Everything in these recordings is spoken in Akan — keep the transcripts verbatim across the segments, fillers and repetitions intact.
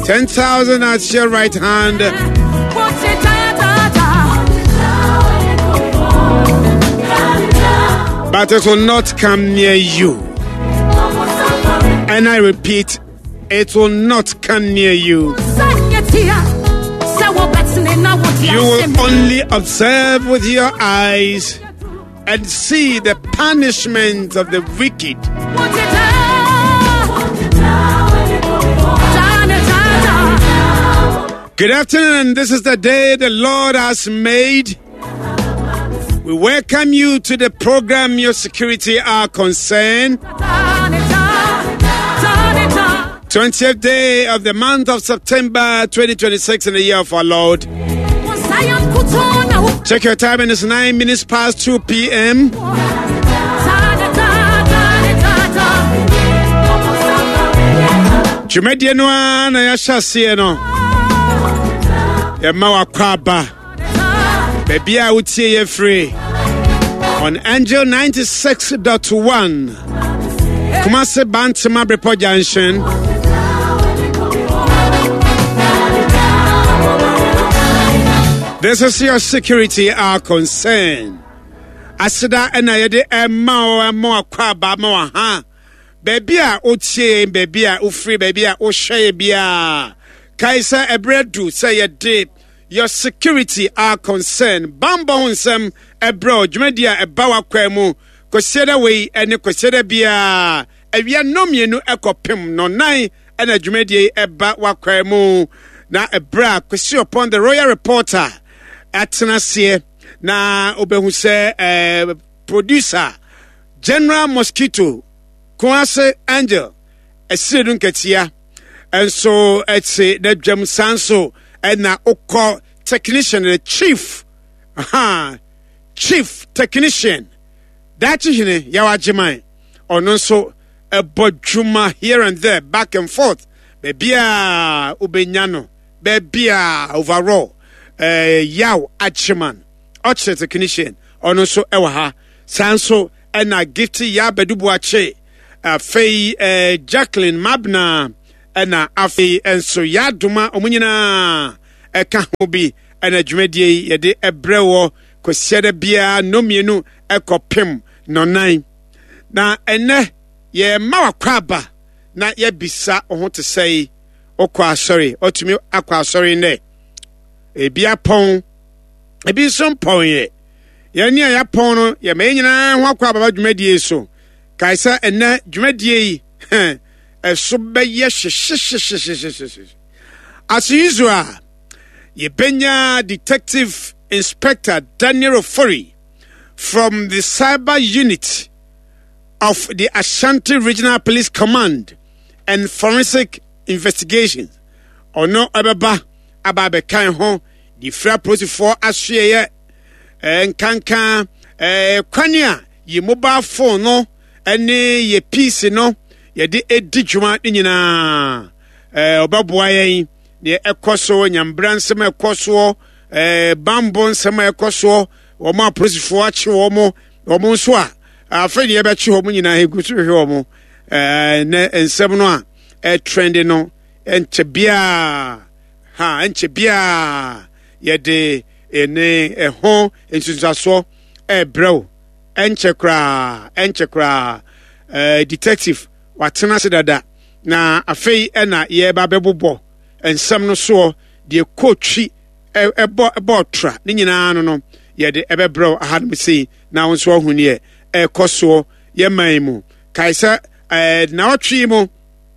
ten thousand at your right hand. But it will not come near you. And I repeat, it will not come near you. You will only observe with your eyes and see the punishment of the wicked. Good afternoon. This is the day the Lord has made. We welcome you to the program Your Security Are Concerned. twentieth day of the month of September twenty twenty-six in the year of our Lord. Check your time, and it's nine minutes past two p.m. Jumedi no na ya shasie no. Ya ma wakwaba. Baby a utie ye free. On Angel ninety-six point one. Kumase Bantama Brepo Junction. This is Your Security Are Concerned. Asida ena yede emma o mo akwaba mo ha. Baby a utie, baby a ufree, baby a ohye bia. Kaisa ebredu say ye deep. Your security are concerned. Bamba hunsem ebro dwumedia ebawa kwemu kosieda wei ene kosieda bia awia nomienu ekopem no nine ena dwumedia eba wakwemu na ebra kosi upon the Royal Reporter atenase na obehu se eh, producer General Mosquito Kwase Angel esidun ketia enso etsi na dwam sanso and na oko technician, the chief, aha, chief technician. That is yawa jimai. Or also a bodjuma here and there, back and forth. Bebia ubenyano, bebia overall. Uh, yaw achiman, oche technician. Or also ewaha sanso and na gifty ya bedubuache. Uh, Faye uh, Jacqueline Mabna. Ena afi enso ya duma omunyina eka hobi ena dwumadie ye de ebrewo kosiede bia nomienu ekopem no nan na ene ye mawakwaba na ye bisa oho te sei okwa sorry otumi akwa sorry ne ebia pon ebi so pon ye ye ne ya pon no ye menyina ho akwa baba dwumadie so kaisa ene dwumadie yi as usual, Yebenya Detective Inspector Daniel Ofori from the Cyber Unit of the Ashanti Regional Police Command and Forensic Investigations. Ono ababa ababe kan ho the fra process for asye and kankan eh kwanya ye mobile phone no ene ye P C no yede edi dwuma nyina eh obaboa yen ne ekoso nyambransem ekoso eh bambon sem ekoso wo ma prosifo achi wo mo wo mo so a afre ne be chi wo mo nyina egusu hwe wo mo eh ne ensem no a e trend no enche bia ha enche bia yede ene eho ensunsaso e brew enche kra enche kra eh detective watena se dada na afei ena ye ba bebobo ensem no so de coachi ebo ebo tra ni nyina no no ye de ebebro ahadum sei na wonso ahuni e ekoso ye maimu kaisa eh na otwi mu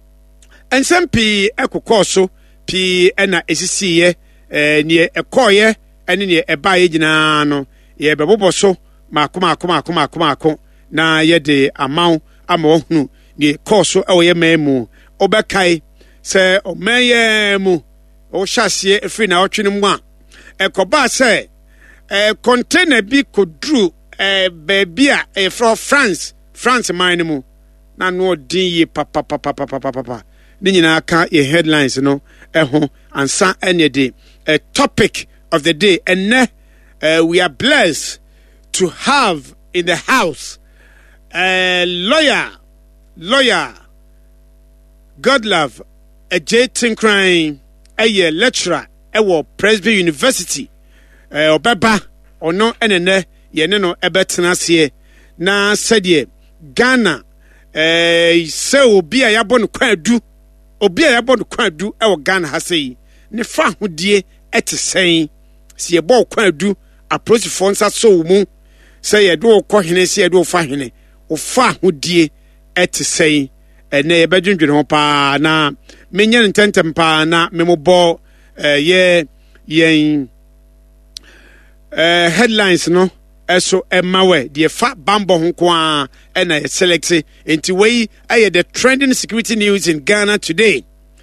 ensem pi ekokoso pi ena esisi ye eh ne ekoye ene ne eba ye nyina no ye bebobo so makoma akoma akoma akoma akoma na ye de amaw ama ohunu ni koso e woye memu obekai se o meye mu o hyasie efri na otwene mu a ekoba se e container bi kodru e bebia e from France France mine mu na no din yi papa papa papa papa ni nyina aka ye headlines no e ho ansa ene de a topic of the day and uh, we are blessed to have in the house a lawyer lawyer Godlove Eje Tinkran eye lecturer ewo Presby University eh obeba ono enene ye ne no ebetena se na sedie Ghana eh se obi a yabɔ no kwadu obi a yabɔ no kwadu ewo Ghana ha sei ne fa hodie etesen se ye bɔ kwadu approach for nsa so mu se ye do kɔ hene se ye do fa hene o fa hodie etesen ene ye bedwendwen ho pa na menye ntentem pa na memobɔ eh ye yen eh headlines no eso emawe the fa bambo ho kwa ena select enti we aye the trending security news in Ghana today.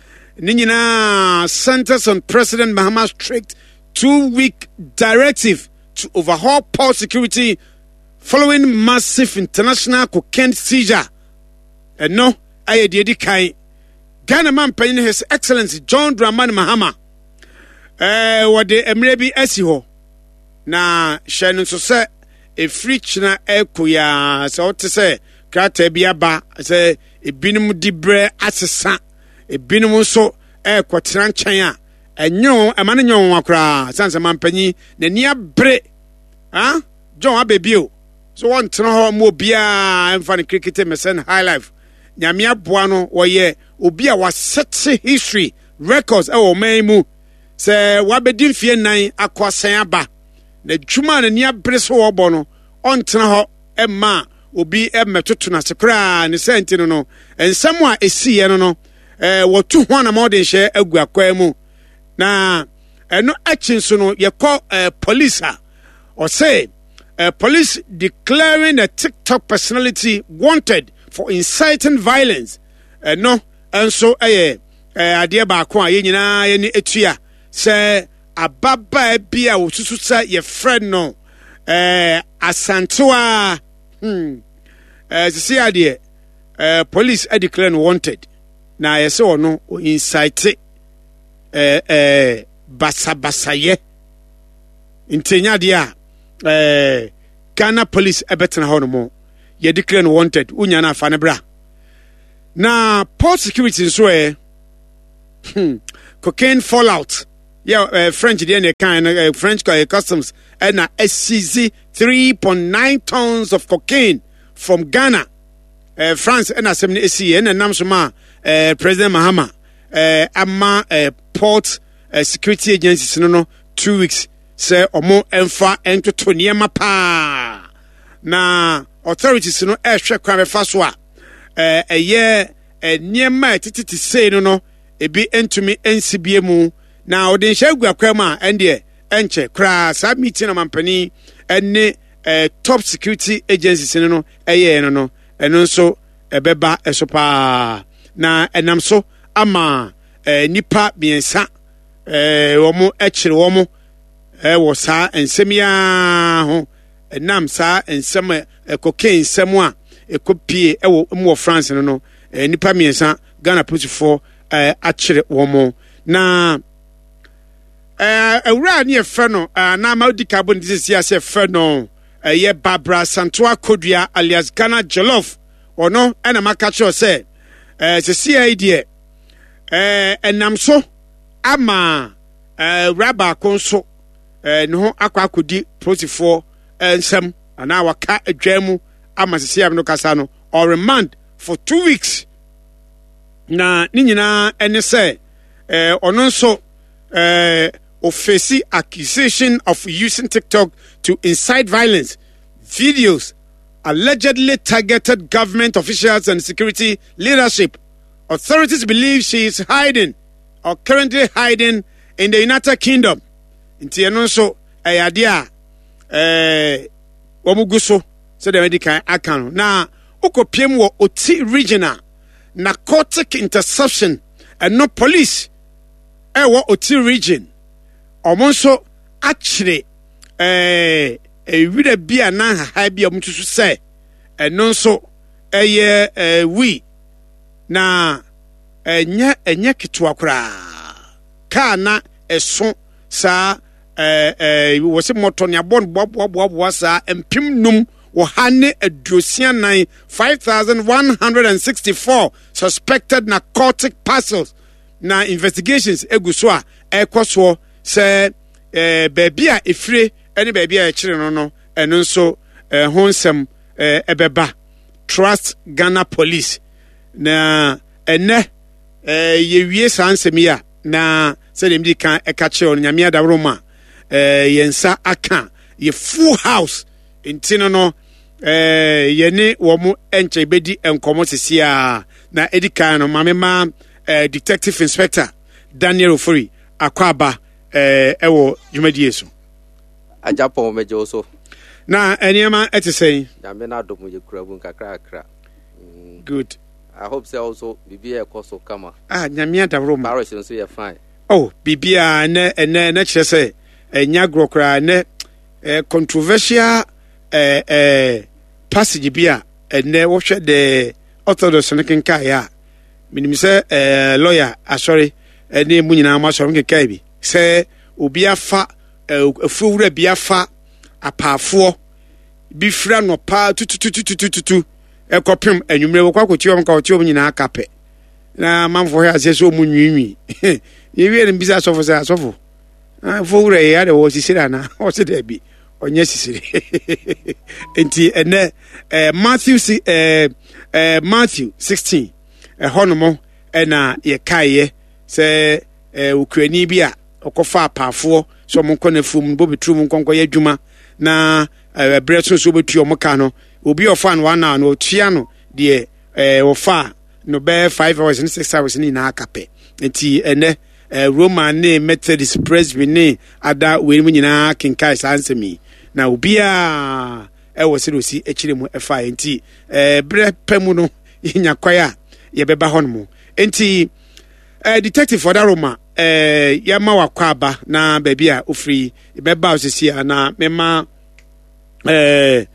Ninyina centers on President Mahama's strict two-week directive to overhaul port security following massive international cocaine seizure. And no, aye the edikai Ghana man paying His Excellency John Dramani Mahama. Eh, what the emrebi esiho na shenu so se e free china ekoya so to say krata bia ba say e binum dibre asesa e binum so e kwotran chan a enyo e mane nyon akra sanse mampanyi na ni abre ha John abebio so won tena ho mo bia emfa ne cricket mesen high life nyame aboa no wo ye obi a wasete history records e o maimu se wabedin fie nan akwasan aba na dwuma na ni abre so obo no ontena ho emma obi emetoto na sekra ne senti no no ensam a esiye no no eh wotu ho na modern hye agu akwa mu na eno achin so no ye call eh, police or say uh, police declaring a TikTok personality wanted for inciting violence uh, no and so eh uh, ade ba ko a ye nyina ye ni etua se ababa bia osusu sa ye friend no eh asantewa hmm eh see ade eh police a declare wanted na ye se ono incite eh eh basa basaye intenya de a eh Ghana police ebetena ho no mo ye declare wanted unya na afa ne bra na port security so eh hmm cocaine fallout yeah uh, French the kind uh, French uh, customs and uh, S C Z three point nine tons of cocaine from Ghana uh, France and assembly S C and namsoma uh, President Mahama uh, ama uh, port uh, security agencies no no two weeks say omo emfa entoto niema pa na authorities no e hwe kwa befa so a eh eye niema tititi sei no no ebi entumi ensibie mu na odin hyagu akwama ende enche kra submit na mampani enne eh, top security agencies no no eye no no eno nso ebeba esopa na enam so ama eh, nipa biensa eh womo ekire womo eh wo sa ensemia ho enam sa ensem eh, cocaine nsem a ekopie e wo mo France no no eh, nipa miensa Ghana police for eh, akire womo na eh awura ne efe no uh, na ma odi carbon disease ya se fe no eh, ye Barbara Santoa Kodua alias Ghana Jollof ono ena maka cho se eh se C I D eh enam so ama eh raba konso eh no akwa akodi protocol ensem ana waka adwamu ama se siam no kasa no or remand for two weeks na ni nyina ene se eh ono so eh offensive accusation of using TikTok to incite violence. Videos allegedly targeted government officials and security leadership. Authorities believe she is hiding or currently hiding in the United Kingdom. Inti eno so ayadia eh omuguso so the medical account. Na ukopiem wo Oti regional narcotic interception and no police e wo Oti region. Omonso actually eh e wira bia na ha bia omutusu say eno nso eye eh we na enya enya kitwa kra ka na eso sa eh eh wo se moto ne abon bobobobo sa empim num wo hane aduosia nine five thousand one hundred sixty-four suspected narcotic parcels na investigations egu so a ekwoso se eh baby a efire ene baby a ekire no no eno nso eh honsem eh ebeba Trust Ghana Police na ene eh yewie sansem ya na se dem di kan ekache on nyame adawroma eh yensa aka ye full house intino no eh yene wo mu enche bedi enkomo sesia na edikan no mamema eh, Detective Inspector Daniel Ofori akwaba eh ewo dwumadie so ajapo mejo so na eniema etesei nyame na domo ye kurabu kakra akra good. I hope so also bibia ekoso kama ah nyame adawroma parish so you fine oh bibia ne ene na kire se enya grokra ne eh, controversial eh eh passage bia ene wo hwe de Orthodox nkenka ya minim se eh lawyer asori ene mu nyina ma so nkenka bi se obi afa afuwura bi afa apafo bi fra no pa tutututututu ekopem anwumre wo kwakochi om ka ochi om nyina akape na manfo ya se so mu nwinwi ye wie ne bisa sofo se asofo afuwura ya de wo sisira na o se de bi onye sisiri enti ene eh Matthew eh eh Matthew sixteen eh honomo ena ye kaye se eh Ukraine bi a okofa apafo so mo nkɔ na fum bo betru mo nkonko ye adwuma na eh breso so betu omo ka no obi ofa no wana no otua no de eh ofa no be five hours and six hours ni na akape enti ene eh Roman ne Methodist Presbyterian ne ada we mu nyina kenkai sansemi na obi a e wo se rosi ekire mu efa enti eh bre pemu no nya kwaya ye beba hon mu enti eh Detective for Roma eh yama wakwaba na baby a ofri beba osisi na mema eh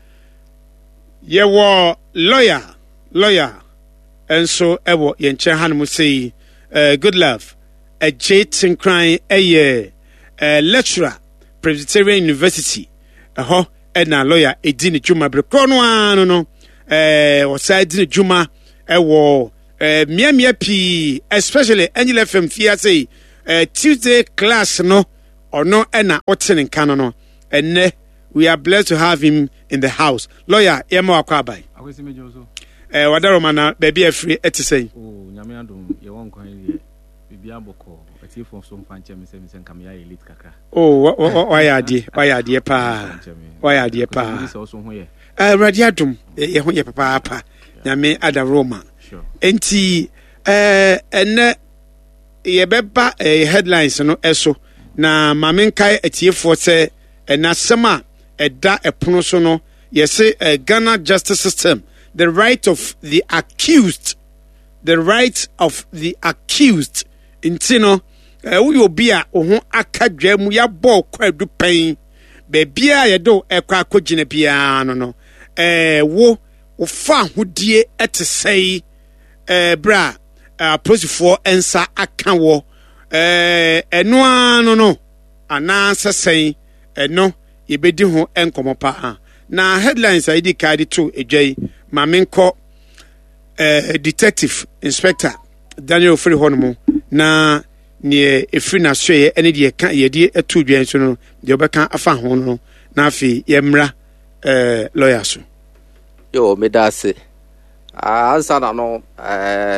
ye wo lawyer lawyer enso ewo ye nche han mu sei eh good love a Jayton Crying a year eh lecturer Presbyterian University eho na lawyer edini juma brekro no ano no eh o side ni juma ewo eh mia mia pi especially Angel F M fia say eh Tuesday class no or no na otenen kano no enne we are blessed to have him in the house lawyer yema akwabai akwesi mejoso eh wadaro mana baby afri etisen oh nyame adom ye won kwan ye bibia boko atifo so mfanche me se me sen kam ya elite kakra oh why ade why ade pa why ade pa this also ho ye eh radio adom ye ho ye papa pa nyame adaro ma enti eh ene ye beba eh, headlines no eso na mamenkai atiefo se enasema eda epono so no yese uh, Ghana justice system the right of the accused the right of the accused intino uh, we obi a ohun akadwa mu ya bo kwadu pen be bia ye do ekwa akogine bia no no eh wo wo fa hodie etesei eh bra uh, prosifo ensa aka wo eh eno ano no ana sesen eno yebedi ho enkomo pa na headlines I di card to ejay mamenko eh Detective Inspector Daniel Ofori honomo na ne efri na so ye ene de ka ye de atu dwan so no de obeka afa ho no na afi ye mra eh lawyer so yo medase ansa na no eh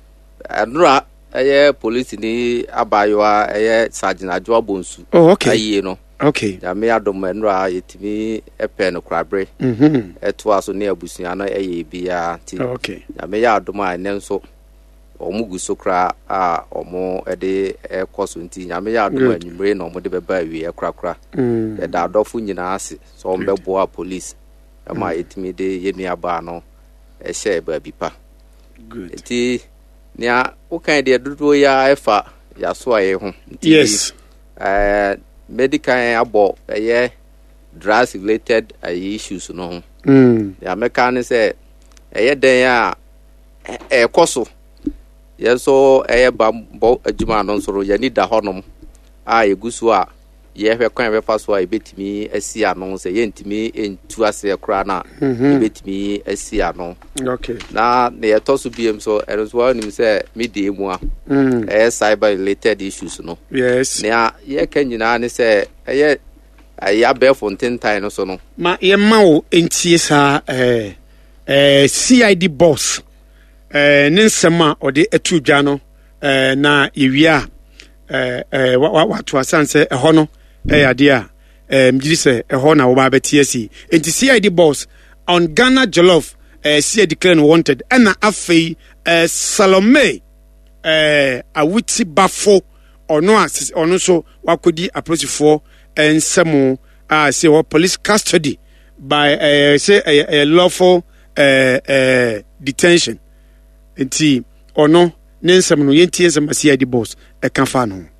anura eye police ni abayoa eye sergeant Adwo Bonsu oh okay ayi no okay ya me adom anura yetimi epe no krabre mhm eto aso ne abusua no eye bia ti okay ya me ya adom a ne nso omugu sokra a omo ede ekoso nti ya me ya adom anwumre na omo de beba awie ekrakra mm e da adofo nyina ase so ombe boa police ama yetimi de yemi aba no e hye ba bipa good ti nia o kan de dodo ya efa ya so aye ho yes eh medical abo eh drugs related issues no mm ya meka say eh den ya eh koso yeso eh ba bo adwuma no so ya ni da honom a egusu a ye hwe kwan be fa so a ebetimi asi ano se ye ntimi entu ase kra na ebetimi asi ano okay na ne ye to so biem so ero so anim se media mu a eh cyber related issues no yes na ye ka nyina ne se eh ya be fonten time no so no ma ye ma wo entie sa eh eh C I D boss eh ne nsema ode etu dwa no eh na yewia eh eh watu asanse eho no eh ade a eh mjiri se eho na wo ba betie si enti C I D boss on Ghana Jollof eh C I D declared wanted na afei eh Salome eh awuti bafo ono as ono so wakodi aposifo ensemo ah say what police custody by uh, say a, a lawful uh, uh, detention enti ono nensem no yentie nsem C I D boss e kan fa no